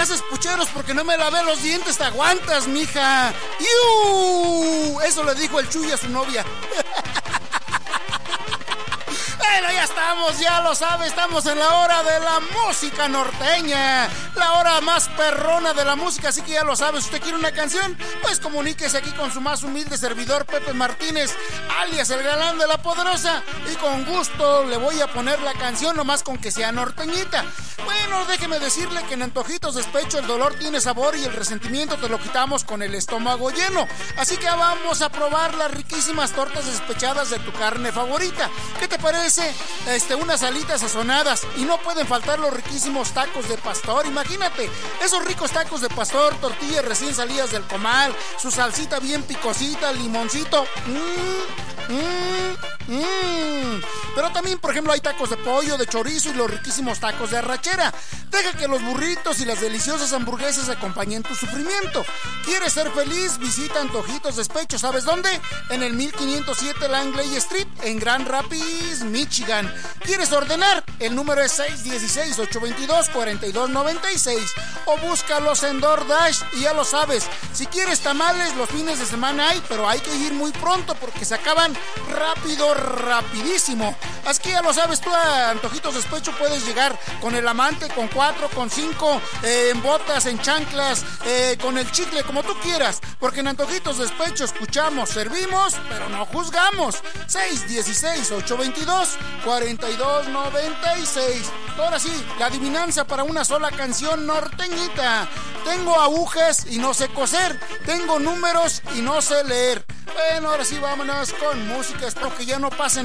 haces, pucheros, porque no me lavé los dientes? Te aguantas, mija. ¡Iu! Eso le dijo el Chuy a su novia. Bueno, ya estamos, ya lo sabe, estamos en la hora de la música norteña, la hora más perrona de la música, así que ya lo sabe, si usted quiere una canción, pues comuníquese aquí con su más humilde servidor, Pepe Martínez, alias el galán de la poderosa, y con gusto le voy a poner la canción, nomás con que sea norteñita. Bueno, déjeme decirle que en Antojitos Despecho el dolor tiene sabor y el resentimiento te lo quitamos con el estómago lleno, así que vamos a probar las riquísimas tortas despechadas de tu carne favorita. ¿Qué te parece? Unas alitas sazonadas, y no pueden faltar los riquísimos tacos de pastor. Imagínate, esos ricos tacos de pastor, tortillas recién salidas del comal, su salsita bien picosita, limoncito. Pero también, por ejemplo, hay tacos de pollo, de chorizo y los riquísimos tacos de arrachera. Deja que los burritos y las deliciosas hamburguesas acompañen tu sufrimiento. ¿Quieres ser feliz? Visita Antojitos Despecho. ¿Sabes dónde? En el 1507 Langley Street, en Grand Rapids, Michigan. ¿Quieres ordenar? El número es 616-822-4296. O búscalos en DoorDash, y ya lo sabes, si quieres tamales, los fines de semana hay, pero hay que ir muy pronto porque se acaban rápido, rapidísimo. Así que ya lo sabes, tú a Antojitos Despecho puedes llegar con el amante, con 4, con 5, en botas, en chanclas, con el chicle, como tú quieras, porque en Antojitos Despecho escuchamos, servimos, pero no juzgamos. 616-822-4296. Ahora sí, la adivinanza para una sola canción norteñita. Tengo agujas y no sé coser, tengo números y no sé leer. Bueno, ahora sí, vámonos con música, espero que ya no pasen